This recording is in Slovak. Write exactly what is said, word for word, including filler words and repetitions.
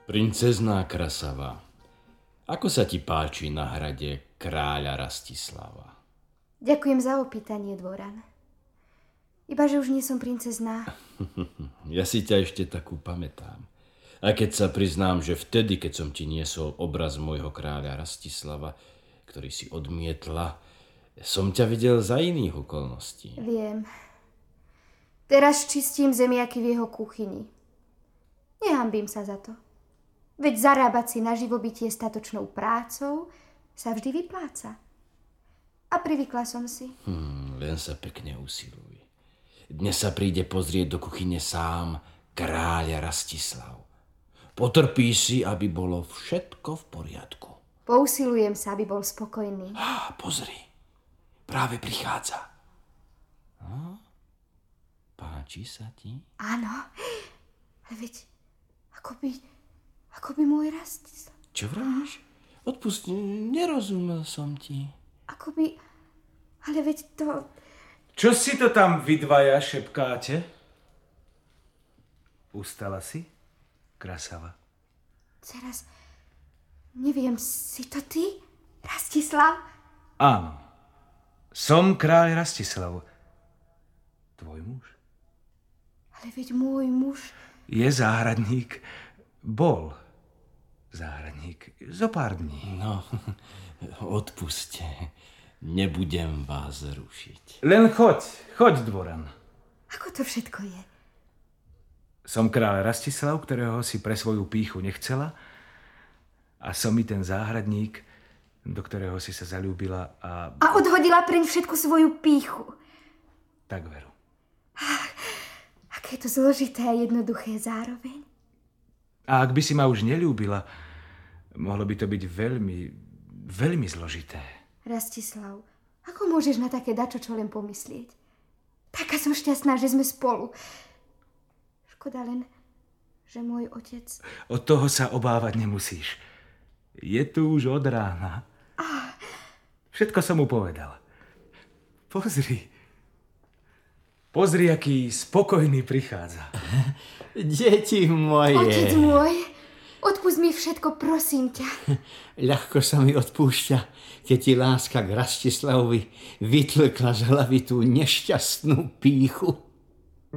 Princezná Krasava, ako sa ti páči na hrade kráľa Rastislava? Ďakujem za opýtanie, dvoran. Iba, že už nie som princezná. Ja si ťa ešte takú pamätám. A keď sa priznám, že vtedy, keď som ti niesol obraz môjho kráľa Rastislava, ktorý si odmietla, som ťa videl za iných okolností. Viem. Teraz čistím zemiaky v jeho kuchyni. Nehanbím sa za to. Veď zarábať si na živobytie statočnou prácou sa vždy vypláca. A privykla som si. Hmm, len sa pekne usiluj. Dnes sa príde pozrieť do kuchyne sám kráľ Rastislav. Potrpí si, aby bolo všetko v poriadku. Pousilujem sa, aby bol spokojný. Á, pozri, práve prichádza. No? Páči sa ti? Áno, ale veď, ako by, ako by môj Rastislav. Čo vravíš? Odpust, nerozumel som ti. Ako by, ale veď to... Čo si to tam vy dvaja šepkáte? Ustala si, Krasava? Teraz, neviem, si to ty, Rastislav? Áno, som kráľ Rastislav. Tvoj muž? Ale veď môj muž... Je záhradník. Bol záhradník. Zo pár dní. No, odpuste. Nebudem vás rušiť. Len choď, choď, dvoran. Ako to všetko je? Som kráľ Rastislav, ktorého si pre svoju pýchu nechcela. A som i ten záhradník, do ktorého si sa zaľúbila a... A odhodila preň všetku svoju pýchu. Tak veru. Aké je to zložité a jednoduché zároveň. A ak by si ma už neľúbila, mohlo by to byť veľmi, veľmi zložité. Rastislav, ako môžeš na také dačo čo len pomyslieť? Taká som šťastná, že sme spolu. Škoda len, že môj otec... Od toho sa obávať nemusíš. Je tu už od rána. Ah. Všetko som mu povedal. Pozri. Pozri, aký spokojný prichádza. Deti moje. Otec môj, odpusť mi všetko, prosím ťa. Ľahko sa mi odpúšťa, keď ti láska k Rastislavovi vytlkla z hlavy tú nešťastnú pýchu.